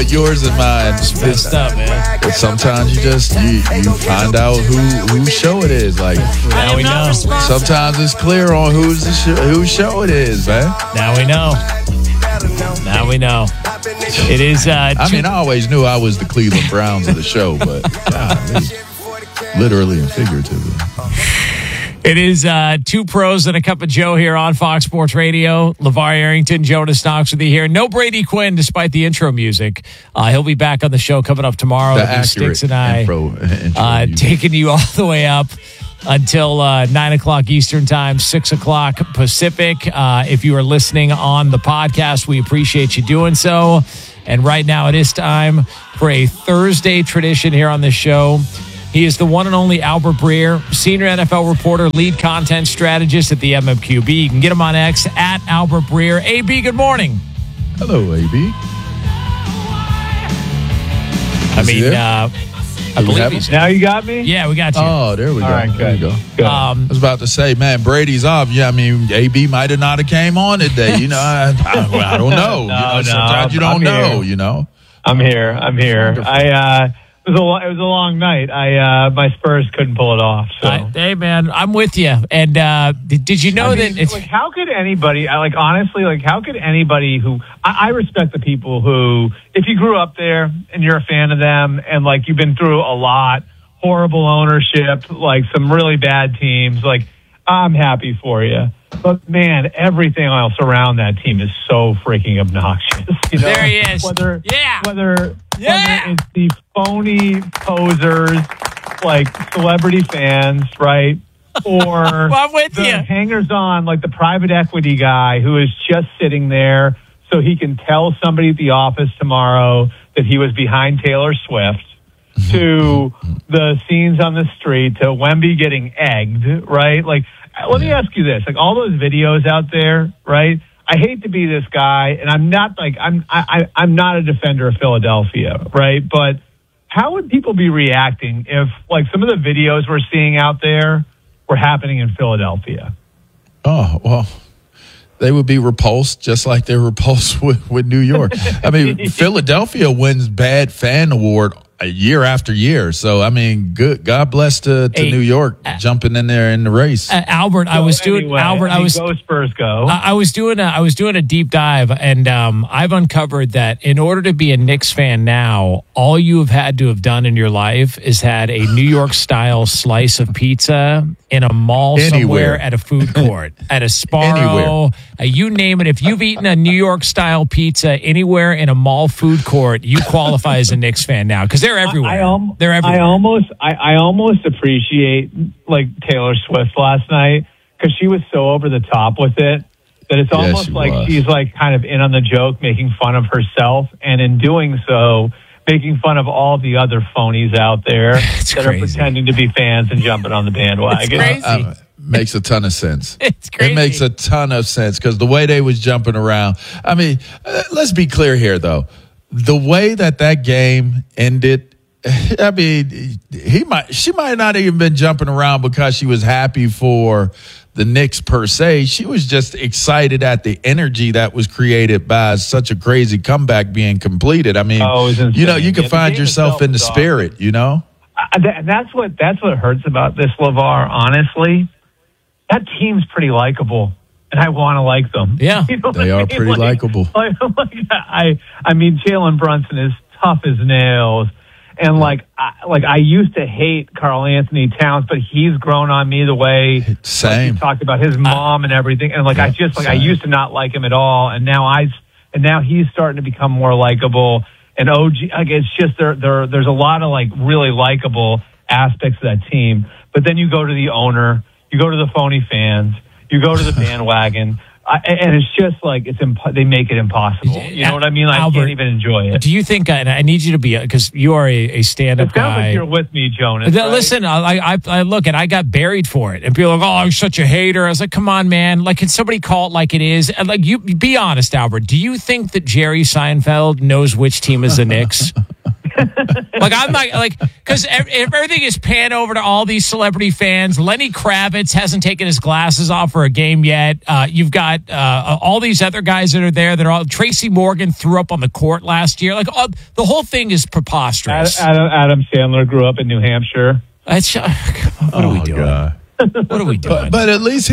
but yours and mine. Messed up, man. But sometimes you find out whose show it is. Like Now we know. sometimes it's clear on whose show it is, man. Now we know. Now we know. It is. I always knew I was the Cleveland Browns of the show, but golly, literally and figuratively. It is two pros and a cup of Joe here on Fox Sports Radio. LeVar Arrington, Jonas Knox with you here. No Brady Quinn, despite the intro music. He'll be back on the show coming up tomorrow. The accurate Sticks and I intro taking you all the way up until 9 o'clock Eastern Time, 6 o'clock Pacific. If you are listening on the podcast, we appreciate you doing so. And right now it is time for a Thursday tradition here on the show. He is the one and only Albert Breer, senior NFL reporter, lead content strategist at the MMQB. You can get him on X at Albert Breer. AB, good morning. Hello, AB. I believe he's Now you got me? Yeah, we got you. Oh, there we go. All right, there good. you go. I was about to say, man, Brady's off. Yeah, AB might have not have came on today. You know, I don't know. Sometimes you don't know. Here. You know. I'm here. Wonderful. It was a long night. My Spurs couldn't pull it off. So. Hey, man, I'm with you. And did you know that it's like, how could anybody? Honestly, how could anybody who I respect the people who, if you grew up there and you're a fan of them, and you've been through a lot, horrible ownership, some really bad teams, I'm happy for you. But man, everything else around that team is so freaking obnoxious. There he is. Whether it's the phony posers, celebrity fans, right? Or I'm with the you. hangers-on, the private equity guy who is just sitting there so he can tell somebody at the office tomorrow that he was behind Taylor Swift, to the scenes on the street, to Wemby getting egged, right? Let me ask you this: all those videos out there, right? I hate to be this guy, and I'm not I'm not a defender of Philadelphia, right? But how would people be reacting if some of the videos we're seeing out there were happening in Philadelphia? Oh, well, they would be repulsed just like they're repulsed with New York. Philadelphia wins Bad Fan Award year after year. So, good. God bless to New York jumping in there in the race. Albert, go Spurs go. I was doing a deep dive, and I've uncovered that in order to be a Knicks fan now, all you have had to have done in your life is had a New York style slice of pizza in a mall somewhere, at a food court, at a Sparrow, you name it. If you've eaten a New York style pizza anywhere in a mall food court, you qualify as a Knicks fan now, because they're everywhere. They're everywhere. I almost appreciate Taylor Swift last night, because she was so over the top with it that it's almost she's kind of in on the joke, making fun of herself, and in doing so, making fun of all the other phonies out there that are pretending to be fans and jumping on the bandwagon. It's crazy. Makes a ton of sense. It's crazy. It makes a ton of sense, because the way they was jumping around. Let's be clear here, though. The way that game ended, she might not even been jumping around because she was happy for the Knicks per se. She was just excited at the energy that was created by such a crazy comeback being completed. You can find yourself in the spirit, And that's what hurts about this, LeVar, honestly. That team's pretty likable, and I want to like them. Yeah, they are pretty likable. Jalen Brunson is tough as nails, and I used to hate Karl Anthony Towns, but he's grown on me the way he talked about his mom and everything, and I used to not like him at all, and now he's starting to become more likable. And OG, it's just there's a lot of really likable aspects of that team, but then you go to the owner. You go to the phony fans. You go to the bandwagon. And it's just they make it impossible. You know what I mean? Albert, I can't even enjoy it. Do you think, and I need you to be, because you are a stand-up guy. It sounds like you're with me, Jonas. Right? Listen, I look, and I got buried for it. And people are like, oh, I'm such a hater. I was like, come on, man. Can somebody call it like it is? And you be honest, Albert. Do you think that Jerry Seinfeld knows which team is the Knicks? Like, I'm not, like, because everything is panned over to all these celebrity fans. Lenny Kravitz hasn't taken his glasses off for a game yet. You've got all these other guys that are there that are all, Tracy Morgan threw up on the court last year. Like, the whole thing is preposterous. Adam Sandler grew up in New Hampshire. What are we doing? God. What are we doing? But at least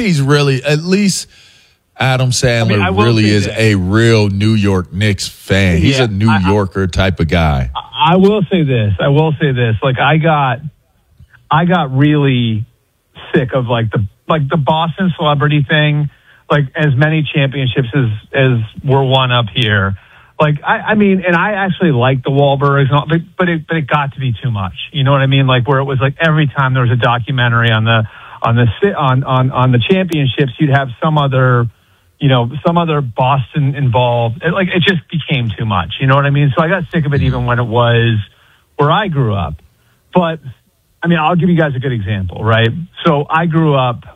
Adam Sandler really is a real New York Knicks fan. He's a New Yorker type of guy. I will say this. Like, I got really sick of like the Boston celebrity thing. Like, as many championships as were won up here. Like, I mean, and I actually like the Wahlbergs, and all, but it got to be too much. You know what I mean? Like, where it was like every time there was a documentary on the championships, you'd have some other Boston involved. It just became too much. You know what I mean? So I got sick of it even when it was where I grew up. But I mean, I'll give you guys a good example, right? So I grew up